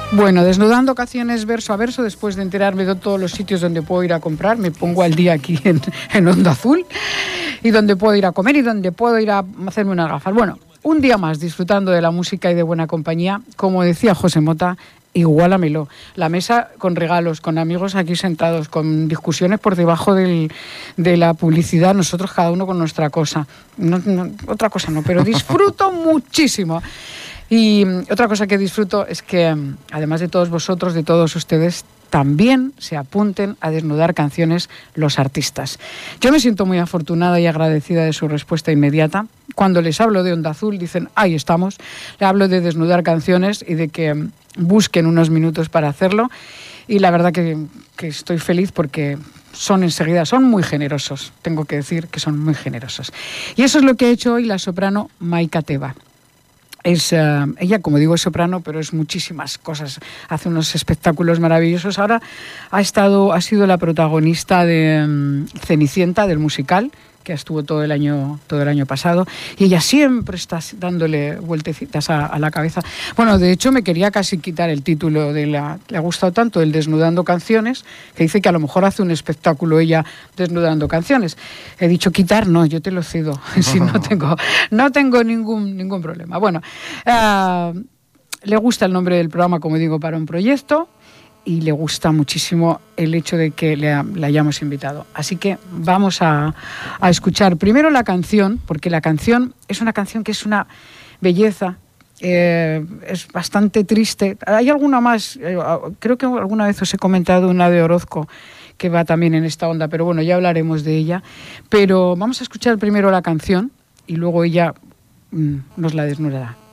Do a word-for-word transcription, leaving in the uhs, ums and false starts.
Bueno, desnudando canciones verso a verso, después de enterarme de todos los sitios donde puedo ir a comprar, me pongo al día aquí en, en Onda Azul, y donde puedo ir a comer y donde puedo ir a hacerme unas gafas. Bueno, un día más disfrutando de la música y de buena compañía, como decía José Mota, igualamelo. La mesa con regalos, con amigos aquí sentados, con discusiones por debajo del, de la publicidad, nosotros cada uno con nuestra cosa. No, no, otra cosa no, pero disfruto muchísimo. Y otra cosa que disfruto es que, además de todos vosotros, de todos ustedes, también se apunten a desnudar canciones los artistas. Yo me siento muy afortunada y agradecida de su respuesta inmediata. Cuando les hablo de Onda Azul, dicen, ahí estamos. Le hablo de desnudar canciones y de que busquen unos minutos para hacerlo. Y la verdad que, que estoy feliz porque son enseguida, son muy generosos. Tengo que decir que son muy generosos. Y eso es lo que ha hecho hoy la soprano Maika Teba. Es, uh, ella, como digo, es soprano, pero es muchísimas cosas. Hace unos espectáculos maravillosos. Ahora ha estado, ha sido la protagonista de um, Cenicienta, del musical, que estuvo todo el año, todo el año pasado. Y ella siempre está dándole vueltecitas a, a la cabeza. Bueno, de hecho, me quería casi quitar el título de la... Le ha gustado tanto el Desnudando Canciones, que dice que a lo mejor hace un espectáculo ella desnudando canciones. He dicho quitar, no, yo te lo cedo. Si no tengo, no tengo ningún, ningún problema. Bueno, uh, le gusta el nombre del programa, como digo, para un proyecto. Y le gusta muchísimo el hecho de que le, le hayamos invitado. Así que vamos a, a escuchar primero la canción, porque la canción es una canción que es una belleza, eh, es bastante triste. Hay alguna más, eh, creo que alguna vez os he comentado una de Orozco, que va también en esta onda, pero bueno, ya hablaremos de ella. Pero vamos a escuchar primero la canción y luego ella mm, nos la desnudará.